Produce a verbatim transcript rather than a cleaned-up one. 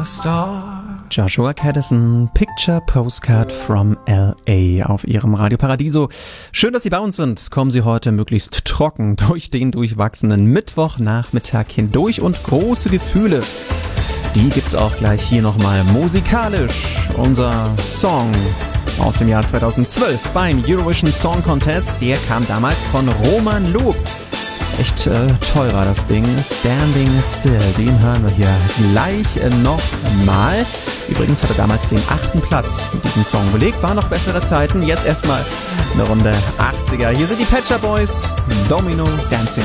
a star. Joshua Caddison, Picture Postcard from L A auf Ihrem Radio Paradiso. Schön, dass Sie bei uns sind. Kommen Sie heute möglichst trocken durch den durchwachsenen Mittwochnachmittag hindurch und große Gefühle. Die gibt's auch gleich hier nochmal musikalisch. Unser Song aus dem Jahr zweitausendzwölf beim Eurovision Song Contest, der kam damals von Roman Lob. Echt äh, toll war das Ding. Standing Still, den hören wir hier gleich äh, nochmal. Übrigens hat er damals den achten Platz mit diesem Song belegt. War noch bessere Zeiten. Jetzt erstmal eine Runde achtziger. Hier sind die Pet Shop Boys. Domino Dancing.